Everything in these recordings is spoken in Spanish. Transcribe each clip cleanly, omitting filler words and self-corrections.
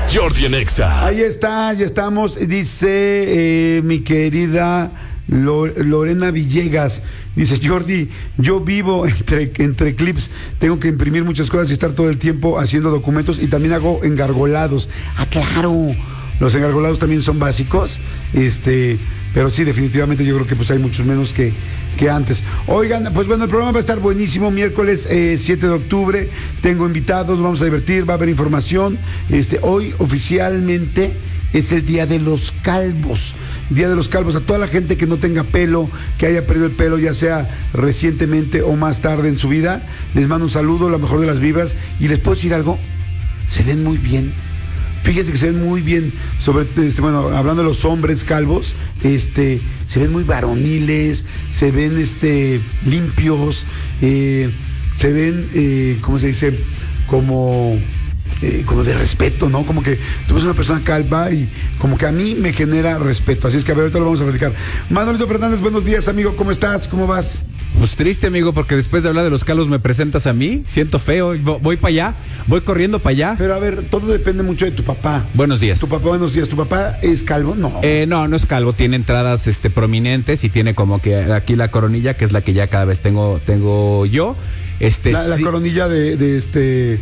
Jordi en Exa. Ahí está, ya estamos. Dice mi querida Lorena Villegas. Dice: Jordi, yo vivo entre clips. Tengo que imprimir muchas cosas y estar todo el tiempo haciendo documentos. Y también hago engargolados. Ah, claro. Los engargolados también son básicos. Pero sí, definitivamente yo creo que pues hay muchos menos que antes. Oigan, pues bueno, el programa va a estar buenísimo. Miércoles 7 de octubre. Tengo invitados, nos vamos a divertir, va a haber información. Hoy oficialmente es el Día de los Calvos. Día de los Calvos. A toda la gente que no tenga pelo, que haya perdido el pelo, ya sea recientemente o más tarde en su vida, les mando un saludo, la mejor de las vibras. Y les puedo decir algo, se ven muy bien. Fíjense que se ven muy bien, hablando de los hombres calvos, se ven muy varoniles, se ven limpios, se ven, ¿cómo se dice? Como de respeto, ¿no? Como que tú ves una persona calva y como que a mí me genera respeto. Así es que a ver, ahorita lo vamos a platicar. Manolito Fernández, buenos días, amigo, ¿cómo estás? ¿Cómo vas? Pues triste, amigo, porque después de hablar de los calvos me presentas a mí. Siento feo, voy para allá, voy corriendo para allá. Pero a ver, todo depende mucho de tu papá. Buenos días. Buenos días. ¿Tu papá es calvo? No. No es calvo, tiene entradas prominentes y tiene como que aquí la coronilla, que es la que ya cada vez tengo yo. La coronilla es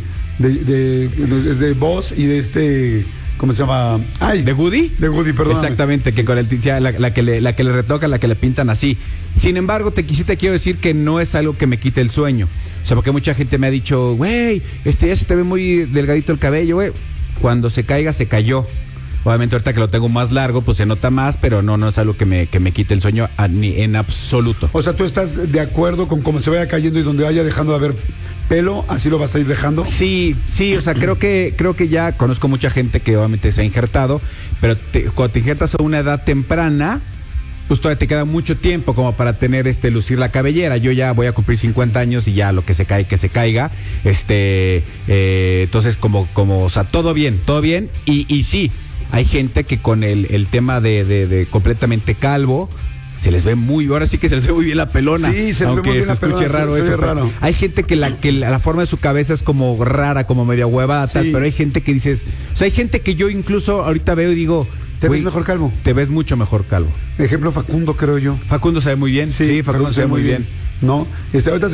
de Boss y de ¿cómo se llama? Ay, ¿de Woody? De Woody, perdón. Exactamente, que con la que le retocan, la que le pintan así. Sin embargo, te quiero decir que no es algo que me quite el sueño. O sea, porque mucha gente me ha dicho, güey, ya se te ve muy delgadito el cabello, güey. Cuando se caiga, se cayó. Obviamente ahorita que lo tengo más largo, pues se nota más, pero no es algo que me quite el sueño ni en absoluto. O sea, ¿tú estás de acuerdo con cómo se vaya cayendo y donde vaya dejando de haber pelo, así lo vas a ir dejando? Sí, o sea, creo que ya conozco mucha gente que obviamente se ha injertado, pero cuando te injertas a una edad temprana, pues todavía te queda mucho tiempo como para tener lucir la cabellera. Yo ya voy a cumplir 50 años y ya lo que se cae, que se caiga. Entonces como, o sea, todo bien. Y sí, hay gente que con el tema de completamente calvo, se les ve ahora sí que se les ve muy bien la pelona. Sí, se ve muy bien la pelona. Aunque se escuche raro eso. Raro. Hay gente que la forma de su cabeza es como rara, como media huevada, sí. Tal, pero hay gente que dices, o sea, hay gente que yo incluso ahorita veo y digo, ¿te ves mejor calvo? Te ves mucho mejor calvo. Ejemplo, Facundo, creo yo. Facundo se ve muy bien. Sí, Facundo se ve muy bien. ¿No? Ahorita